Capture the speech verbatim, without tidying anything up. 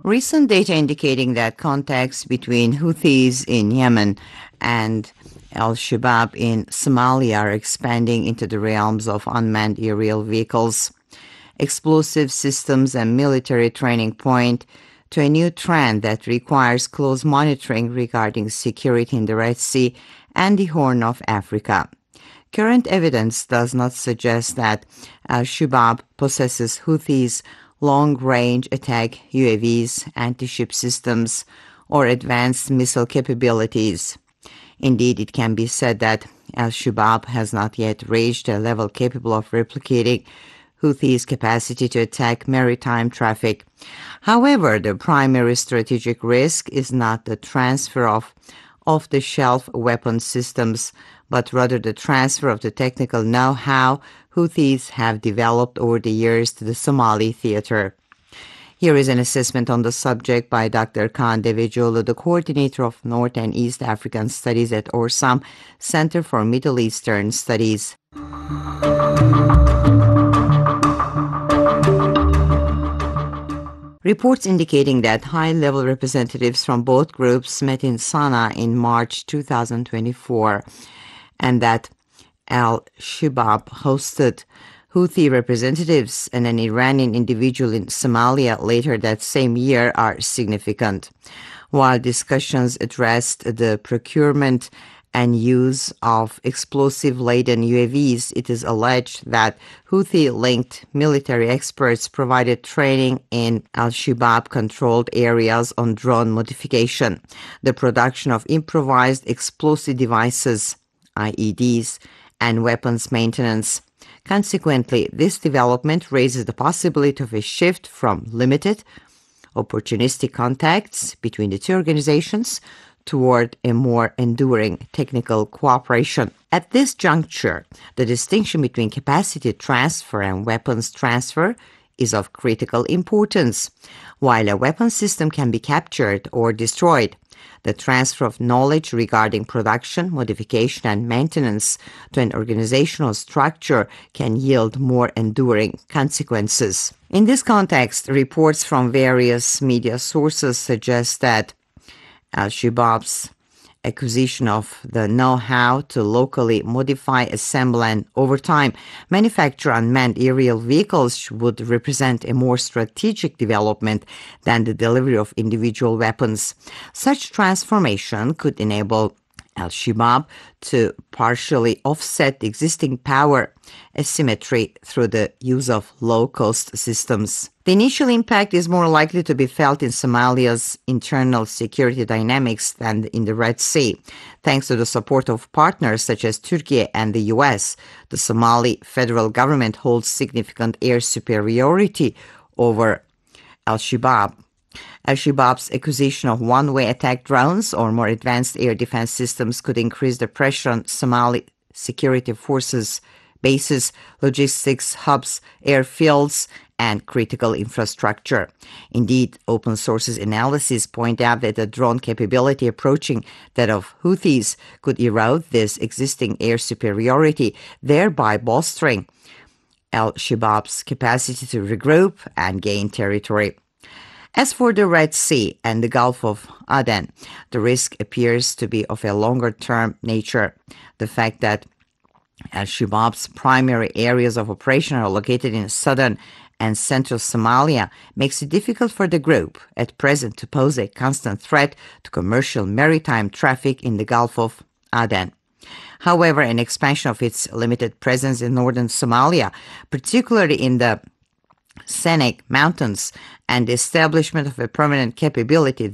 Recent data indicating that contacts between Houthis in Yemen and Al-Shabaab in Somalia are expanding into the realms of unmanned aerial vehicles, explosive systems, and military training point to a new trend that requires close monitoring regarding security in the Red Sea and the Horn of Africa. Current evidence does not suggest that Al-Shabaab possesses Houthis' long-range attack U A Vs, anti-ship systems, or advanced missile capabilities. Indeed, it can be said that Al-Shabaab has not yet reached a level capable of replicating Houthis' capacity to attack maritime traffic. However, the primary strategic risk is not the transfer of off-the-shelf weapon systems, but rather the transfer of the technical know-how Houthis have developed over the years to the Somali theater. Here is an assessment on the subject by Doctor Kaan Devecioğlu, the coordinator of North and East African Studies at Orsam Center for Middle Eastern Studies. Reports indicating that high-level representatives from both groups met in Sana'a in March two thousand twenty-four, and that Al-Shabaab hosted Houthi representatives and an Iranian individual in Somalia later that same year are significant. While discussions addressed the procurement and use of explosive-laden U A Vs, it is alleged that Houthi-linked military experts provided training in Al-Shabaab-controlled areas on drone modification, the production of improvised explosive devices, I E Ds, and weapons maintenance. Consequently, this development raises the possibility of a shift from limited, opportunistic contacts between the two organizations toward a more enduring technical cooperation. At this juncture, the distinction between capacity transfer and weapons transfer is of critical importance. While a weapon system can be captured or destroyed, the transfer of knowledge regarding production, modification, and maintenance to an organizational structure can yield more enduring consequences. In this context, reports from various media sources suggest that Al-Shabaab's acquisition of the know-how to locally modify, assemble, and over time manufacture unmanned aerial vehicles would represent a more strategic development than the delivery of individual weapons. Such transformation could enable Al-Shabaab to partially offset existing power asymmetry through the use of low-cost systems. The initial impact is more likely to be felt in Somalia's internal security dynamics than in the Red Sea. Thanks to the support of partners such as Turkey and the U S, the Somali federal government holds significant air superiority over Al-Shabaab. Al-Shabaab's acquisition of one-way attack drones or more advanced air defense systems could increase the pressure on Somali security forces, bases, logistics hubs, airfields, and critical infrastructure. Indeed, open sources analysis point out that a drone capability approaching that of Houthis could erode this existing air superiority, thereby bolstering Al-Shabaab's capacity to regroup and gain territory. As for the Red Sea and the Gulf of Aden, the risk appears to be of a longer-term nature. The fact that Al-Shabaab's primary areas of operation are located in southern and central Somalia makes it difficult for the group at present to pose a constant threat to commercial maritime traffic in the Gulf of Aden. However, an expansion of its limited presence in northern Somalia, particularly in the Senec Mountains, and the establishment of a permanent capability